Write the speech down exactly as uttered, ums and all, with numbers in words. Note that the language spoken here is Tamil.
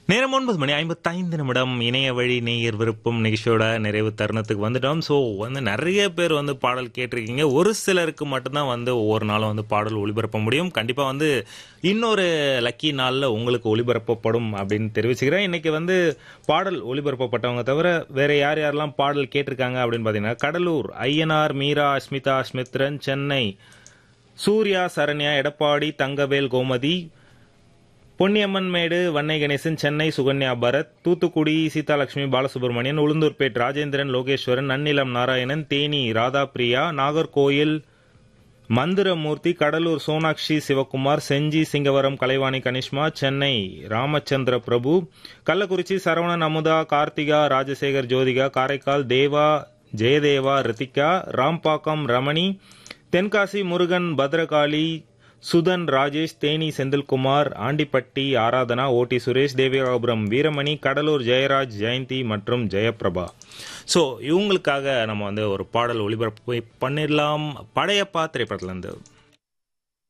நேரம் ஒன்பது மணி ஐம்பத்தைந்து நிமிடம் இணைய வழி நேயர் விருப்பம் நிகழ்ச்சியோட நிறைவு தருணத்துக்கு வந்துட்டோம். ஸோ வந்து நிறைய பேர் வந்து பாடல் கேட்டிருக்கீங்க. ஒரு சிலருக்கு மட்டும்தான் வந்து ஒவ்வொரு நாளும் வந்து பாடல் ஒளிபரப்ப முடியும். கண்டிப்பாக வந்து இன்னொரு லக்கி நாளில் உங்களுக்கு ஒளிபரப்பப்படும் அப்படின்னு தெரிவிச்சுக்கிறேன். இன்னைக்கு வந்து பாடல் ஒளிபரப்பப்பட்டவங்க தவிர வேற யார் யாரெல்லாம் பாடல் கேட்டிருக்காங்க அப்படின்னு பார்த்தீங்கன்னா, கடலூர் ஐயனார், மீரா, அஸ்மிதா, ஸ்மித்ரன், சென்னை சூர்யா, சரண்யா, எடப்பாடி, தங்கவேல், கோமதி, பொன்னியம்மன் மேடு, வன்னை கணேசன், சென்னை சுகன்யா பரத், தூத்துக்குடி சீதாலட்சுமி பாலசுப்ரமணியன், உளுந்தூர்பேட் ராஜேந்திரன், லோகேஸ்வரன், நன்னிலம் நாராயணன், தேனி ராதாபிரியா, நாகர்கோயில் மந்திரமூர்த்தி, கடலூர் சோனாக்ஷி சிவகுமார், செஞ்சி சிங்கவரம் கலைவாணி கனிஷ்மா, சென்னை ராமச்சந்திர பிரபு, கள்ளக்குறிச்சி சரவணன், அமுதா, கார்த்திகா, ராஜசேகர், ஜோதிகா, காரைக்கால் தேவா, ஜெயதேவா, ரித்திகா, ராம்பாக்கம் ரமணி, தென்காசி முருகன், பத்ரகாளி, சுதன், ராஜேஷ், தேனி செந்தில்குமார், ஆண்டிப்பட்டி ஆராதனா, ஓட்டி சுரேஷ், தேவிகாபுரம் வீரமணி, கடலூர் ஜெயராஜ், ஜெயந்தி மற்றும் ஜெயபிரபா. ஸோ இவங்களுக்காக நம்ம வந்து ஒரு பாடல் ஒளிபரப்பு பண்ணிடலாம். படையப்பா திரைப்படத்துல இருந்து